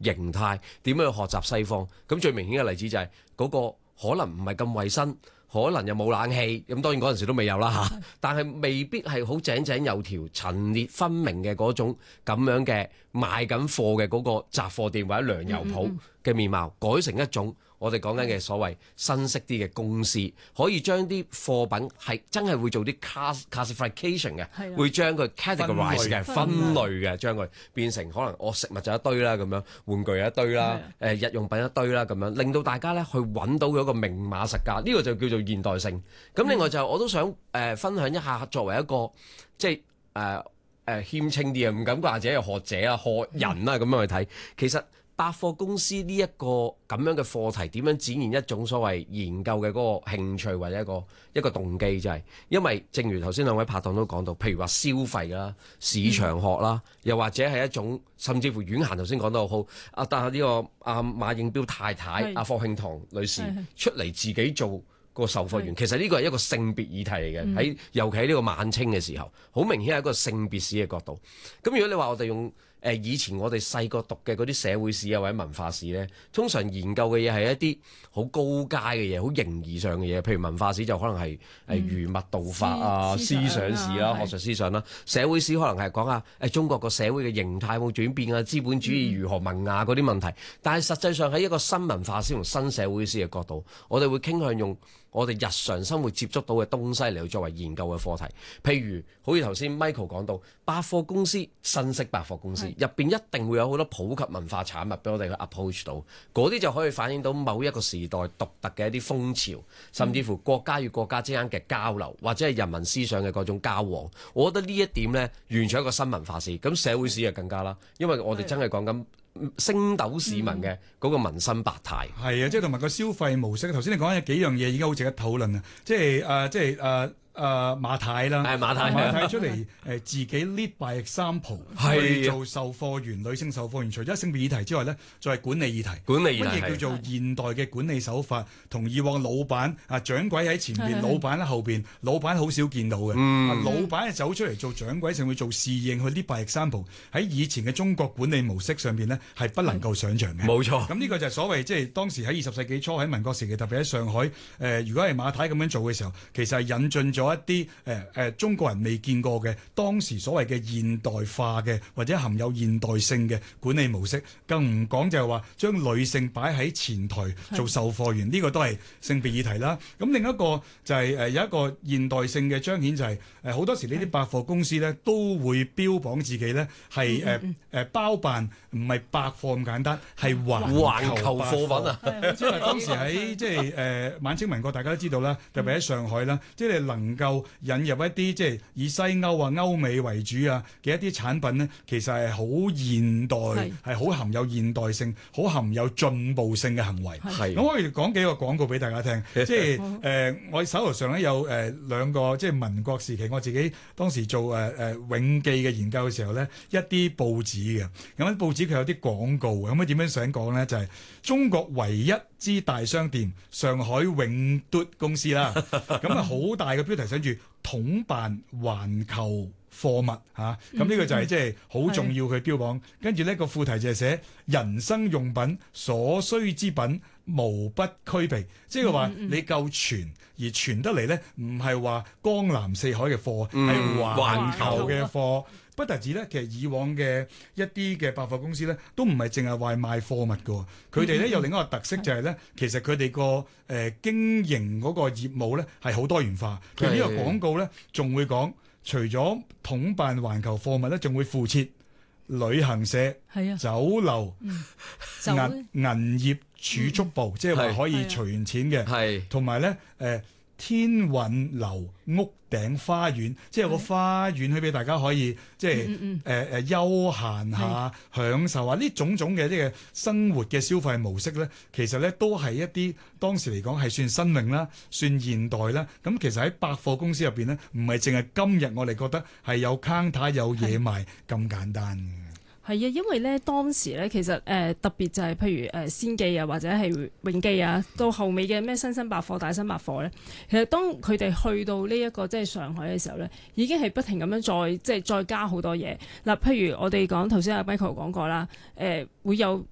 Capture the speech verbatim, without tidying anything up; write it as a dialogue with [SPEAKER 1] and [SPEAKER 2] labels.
[SPEAKER 1] 形態，點樣去學習西方。咁最明顯嘅例子就係嗰個可能唔係咁衞生。可能又冇冷氣，咁當然嗰陣時都未有啦嚇，但係未必係好井井有條、陳列分明嘅嗰種咁樣嘅賣緊貨嘅嗰個雜貨店或者糧油鋪嘅面貌，改成一種我哋講緊嘅所謂新式啲嘅公司，可以將啲貨品係真係會做啲 class classification 嘅，會將佢 categorize 嘅分類嘅，將佢變成可能我食物就一堆啦咁樣，玩具有一堆啦，誒日用品一堆啦咁樣，令到大家咧去揾到嗰個明碼實價，呢個就叫做現代性。咁另外就我都想誒、呃、分享一下，作為一個即係誒誒謙稱啲啊，唔敢話自己係學者啊、學人啦咁樣去睇，其實。百貨公司呢一個咁樣嘅課題點樣展現一種所謂研究嘅嗰個興趣或者一個一個動機，就係因為正如頭先兩位拍檔都講到，譬如話消費啦、市場學啦，又或者係一種甚至乎婉嫻頭先講得好好，啊但係呢個阿馬應彪太太阿霍慶棠女士出嚟自己做個售貨員，其實呢個係一個性別議題嚟嘅，喺尤其喺呢個晚清嘅時候，好明顯係一個性別史嘅角度。咁如果你話我哋用誒以前我哋細個讀嘅嗰啲社會史啊或者文化史咧，通常研究嘅嘢係一啲好高階嘅嘢，好形而上嘅嘢。譬如文化史就可能係誒儒墨道法啊、思想史啦、學術思想啦。社會史可能係講下誒中國個社會嘅形態有冇轉變啊、資本主義如何萌芽嗰啲問題。但係實際上喺一個新文化史同新社會史嘅角度，我哋會傾向用我哋日常生活接觸到嘅東西嚟作為研究嘅課題。譬如好似頭先 Michael 講到百貨公司、新式百貨公司入邊一定會有好多普及文化產物俾我哋去 approach 到，嗰啲就可以反映到某一個時代獨特嘅一啲風潮，甚至乎國家與國家之間嘅交流，或者係人民思想嘅嗰種交往。我覺得呢一點呢，完全係一個新文化史。咁社會史就更加啦，因為我哋真係講緊星斗市民嘅嗰個民生百態。
[SPEAKER 2] 係啊，即係同埋個消費模式。頭先你講嘅幾樣嘢已經好值得討論啊！即係誒、呃，即係誒。呃誒、呃、馬太啦，
[SPEAKER 1] 馬太
[SPEAKER 2] 馬太出嚟誒、呃、自己 lead by example 去做售貨員、女性售貨員。除咗性別議題之外咧，就係管理議題。
[SPEAKER 1] 管理議題乜
[SPEAKER 2] 嘢叫做現代嘅管理手法？同以往老闆啊，掌櫃喺前邊，老闆喺後邊，老闆好少見到嘅。嗯、啊，老闆係走出嚟做掌櫃，甚至做侍應去 lead by example。喺以前嘅中國管理模式上邊呢，係不能夠想像嘅。
[SPEAKER 1] 冇錯。
[SPEAKER 2] 咁呢個就係所謂即係當時喺二十世紀初喺民國時期，特別喺上海誒、呃，如果係馬太咁樣做嘅時候，其實係引進咗一啲誒誒中國人未見過嘅當時所謂嘅現代化嘅或者含有現代性嘅管理模式，更唔講就係話將女性擺喺前台做售貨員，呢個都係性別議題啦。咁另一個就係誒有一個現代性嘅彰顯，就係誒好多時呢啲百貨公司咧都會標榜自己咧係誒誒包辦唔係百貨咁簡單，係環球貨品啊！即係當時喺即係誒晚清民國，大家都知道啦，特別喺上海啦，即係能夠引入一啲即係以西歐啊、歐美為主啊嘅一啲產品呢，其實係好現代，係好含有現代性、好含有進步性嘅行為。係咁，我哋講幾個廣告俾大家聽。即係誒、呃，我手頭上咧有誒、呃、兩個，即係民國時期我自己當時做誒誒、呃呃、永記嘅研究嘅時候咧，一啲報紙嘅咁樣報紙佢有啲廣告，咁樣點樣想講咧？就係、是、中國唯一之大商店上海永嘟公司啦。咁啊好大嘅標題寫住統辦環球貨物嚇，咁、啊、呢個就係即係好重要嘅標榜。跟住呢個副題就係寫人生用品所需之品無不俱備，即係話你夠全，而全得嚟咧唔係話江南四海嘅貨，係、嗯、環球嘅貨。不特止咧，其實以往嘅一啲嘅百貨公司咧，都唔係淨係話賣貨物㗎，佢哋咧有另一個特色就係咧，其實佢哋個誒經營嗰個業務咧係好多元化。佢呢個廣告咧仲會講，除咗統辦環球貨物咧，仲會附設旅行社、啊、酒樓、嗯、銀銀業儲蓄部，嗯、即係話可以存錢嘅，同埋咧誒天韻樓屋頂花園，即係有個花園去俾大家可以即係誒誒休閒下、享受下呢種種嘅即係生活嘅消費模式咧，其實咧都係一啲當時嚟講係算新穎啦、算現代啦。咁其實喺百貨公司入邊咧，唔係淨係今日我哋覺得係有 counter 有嘢賣咁簡單嘅。
[SPEAKER 3] 係啊，因為咧當時咧其實誒、呃、特別就係譬如誒、呃、先記啊，或者係永記啊，到後尾嘅咩新生百貨、大新百貨咧，其實當佢哋去到呢、這、一個即係上海嘅時候咧，已經係不停咁樣再即係再加好多嘢嗱。譬如我哋講頭先阿 Michael 講過啦，誒、呃、會有